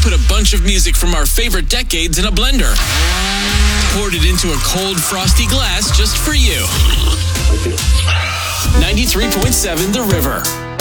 put a bunch of music from our favorite decades in a blender. Poured it into a cold, frosty glass just for you. 93.7 The River.